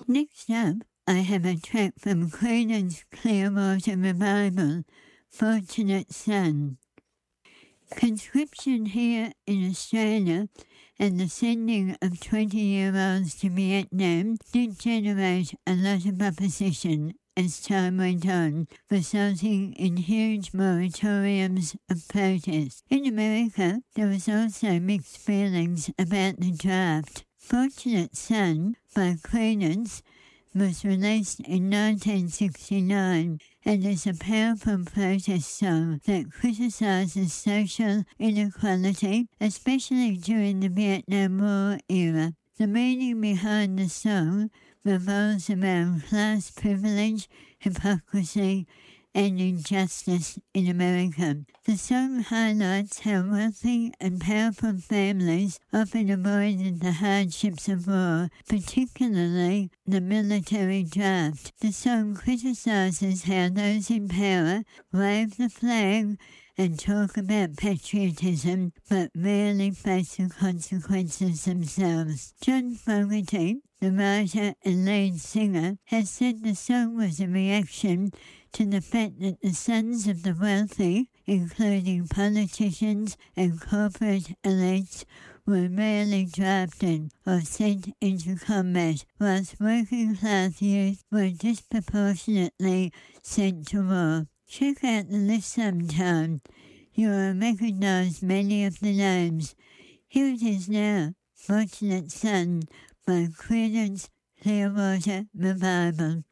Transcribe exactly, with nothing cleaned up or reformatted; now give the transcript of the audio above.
Next up, I have a track from Credence Clearwater Revival, Fortunate Son. Conscription here in Australia and the sending of twenty-year-olds to Vietnam did generate a lot of opposition as time went on, resulting in huge moratoriums of protest. In America, there was also mixed feelings about the draft. Fortunate Son by Credence was released in nineteen sixty-nine and is a powerful protest song that criticizes social inequality, especially during the Vietnam War era. The meaning behind the song revolves around class privilege, hypocrisy, and injustice in America. The song highlights how wealthy and powerful families often avoided the hardships of war, particularly the military draft. The song criticizes how those in power wave the flag and talk about patriotism, but rarely face the consequences themselves. John Fogerty, the writer and lead singer, has said the song was a reaction to the fact that the sons of the wealthy, including politicians and corporate elites, were rarely drafted or sent into combat, whilst working-class youth were disproportionately sent to war. Check out the list sometime. You will recognise many of the names. Here it is now, Fortunate Son by Credence Clearwater Revival.